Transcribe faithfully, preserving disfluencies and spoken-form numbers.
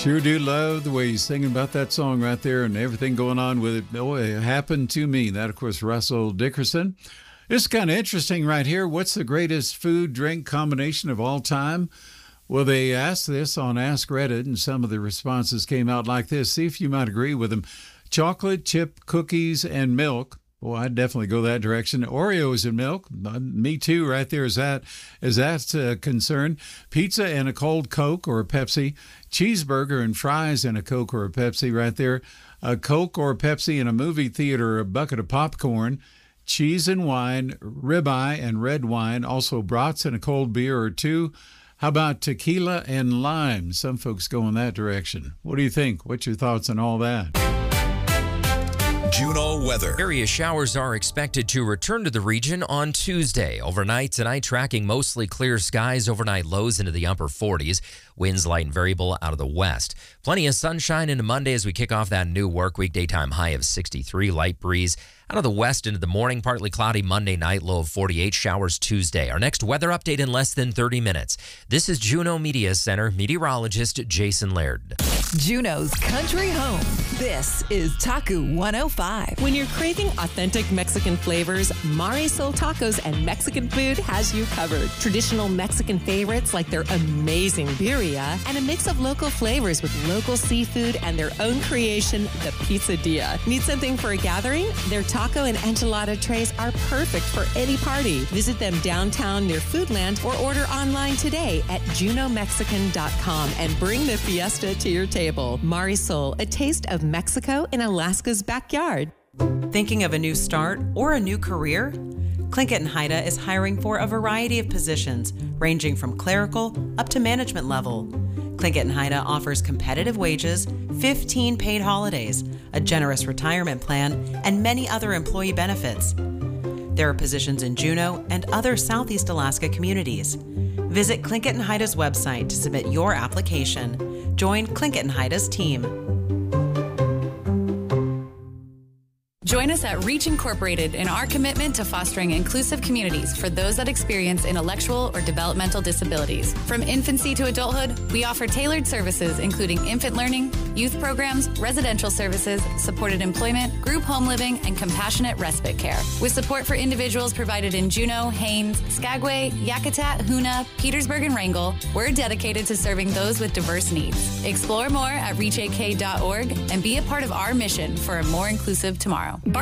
Sure do love the way he's singing about that song right there and everything going on with it. Oh, it happened to me. That, of course, Russell Dickerson. It's kind of interesting right here. What's the greatest food drink combination of all time? Well, they asked this on Ask Reddit, and some of the responses came out like this. See if you might agree with them. Chocolate chip cookies and milk. Well, I'd definitely go that direction. Oreos and milk. Uh, me too, right there. Is that is that uh, concerned? Pizza and a cold Coke or a Pepsi. Cheeseburger and fries and a Coke or a Pepsi, right there. A Coke or a Pepsi in a movie theater, a bucket of popcorn. Cheese and wine, ribeye and red wine. Also brats and a cold beer or two. How about tequila and lime? Some folks go in that direction. What do you think? What's your thoughts on all that? Juneau weather. Area showers are expected to return to the region on Tuesday. Overnight tonight, tracking mostly clear skies. Overnight lows into the upper forties. Winds light and variable out of the west. Plenty of sunshine into Monday as we kick off that new work week. Daytime high of sixty-three. Light breeze out of the west into the morning. Partly cloudy Monday night. Low of forty-eight. Showers Tuesday. Our next weather update in less than thirty minutes. This is Juneau Media Center meteorologist Jason Laird. Juneau's country home. This is Taku one oh five. When you're craving authentic Mexican flavors, Marisol Tacos and Mexican Food has you covered. Traditional Mexican favorites like their amazing birria and a mix of local flavors with local seafood and their own creation, the Pizzadilla. Need something for a gathering? Their taco and enchilada trays are perfect for any party. Visit them downtown near Foodland or order online today at juneau mexican dot com and bring the fiesta to your table. Marisol, a taste of Mexico in Alaska's backyard. Thinking of a new start or a new career? Tlingit and Haida is hiring for a variety of positions, ranging from clerical up to management level. Tlingit and Haida offers competitive wages, fifteen paid holidays, a generous retirement plan, and many other employee benefits. There are positions in Juneau and other Southeast Alaska communities. Visit Tlingit and Haida's website to submit your application. Join Tlingit and Haida's team. Join us at Reach Incorporated in our commitment to fostering inclusive communities for those that experience intellectual or developmental disabilities. From infancy to adulthood, we offer tailored services including infant learning, youth programs, residential services, supported employment, group home living, and compassionate respite care. With support for individuals provided in Juneau, Haines, Skagway, Yakutat, Hoonah, Petersburg, and Wrangell, we're dedicated to serving those with diverse needs. Explore more at reach a k dot org and be a part of our mission for a more inclusive tomorrow.